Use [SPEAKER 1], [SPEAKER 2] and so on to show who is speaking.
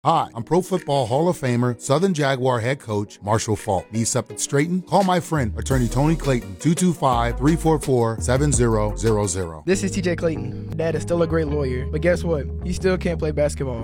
[SPEAKER 1] Hi, I'm Pro Football Hall of Famer, Southern Jaguar head coach, Marshall Faulk. Need something straightened? Call my friend, attorney Tony Clayton, 225-344-7000.
[SPEAKER 2] This is TJ Clayton. Dad is still a great lawyer, but guess what? He still can't play basketball.